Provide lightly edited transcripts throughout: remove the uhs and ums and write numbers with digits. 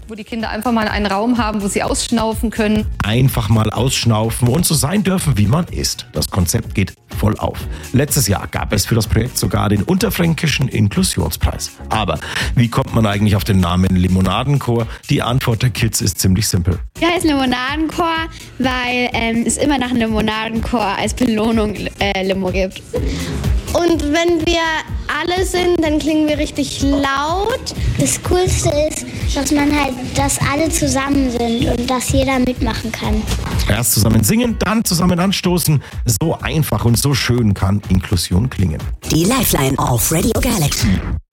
wo die Kinder einfach mal einen Raum haben, wo sie ausschnaufen können. Einfach mal ausschnaufen und so sein dürfen, wie man ist. Das Konzept geht voll auf. Letztes Jahr gab es für das Projekt sogar den Unterfränkischen Inklusionspreis. Aber wie kommt man eigentlich auf den Namen Limonadenchor? Die Antwort der Kids ist ziemlich simpel. Wir heißen Limonadenchor, weil es immer nach einem Limonadenchor als Belohnung Limo gibt. Und wenn wir alle sind, dann klingen wir richtig laut. Das Coolste ist, dass alle zusammen sind und dass jeder mitmachen kann. Erst zusammen singen, dann zusammen anstoßen. So einfach und so schön kann Inklusion klingen. Die Lifeline auf Radio Galaxy.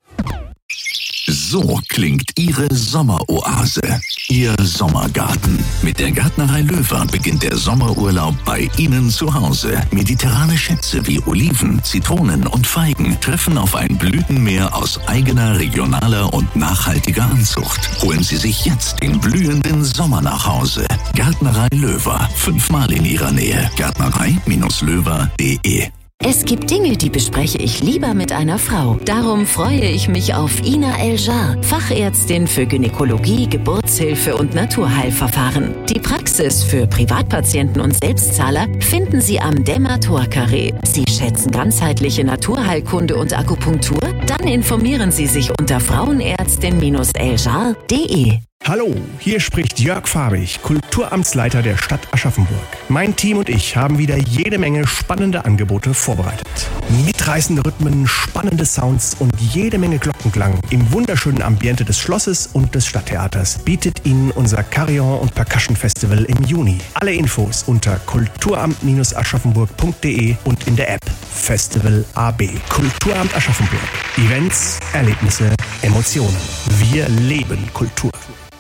So klingt Ihre Sommeroase, Ihr Sommergarten. Mit der Gärtnerei Löwer beginnt der Sommerurlaub bei Ihnen zu Hause. Mediterrane Schätze wie Oliven, Zitronen und Feigen treffen auf ein Blütenmeer aus eigener, regionaler und nachhaltiger Anzucht. Holen Sie sich jetzt den blühenden Sommer nach Hause. Gärtnerei Löwer, 5-mal in Ihrer Nähe. Gärtnerei-löwer.de. Es gibt Dinge, die bespreche ich lieber mit einer Frau. Darum freue ich mich auf Ina Eljar, Fachärztin für Gynäkologie, Geburtshilfe und Naturheilverfahren. Die Praxis für Privatpatienten und Selbstzahler finden Sie am Dämmertor-Carré. Sie schätzen ganzheitliche Naturheilkunde und Akupunktur? Dann informieren Sie sich unter frauenärztin-eljar.de. Hallo, hier spricht Jörg Fahrig, Kulturamtsleiter der Stadt Aschaffenburg. Mein Team und ich haben wieder jede Menge spannende Angebote vorbereitet. Mitreißende Rhythmen, spannende Sounds und jede Menge Glockenklang im wunderschönen Ambiente des Schlosses und des Stadttheaters bietet Ihnen unser Carillon und Percussion Festival im Juni. Alle Infos unter kulturamt-aschaffenburg.de und in der App Festival AB. Kulturamt Aschaffenburg. Events, Erlebnisse, Emotionen. Wir leben Kultur.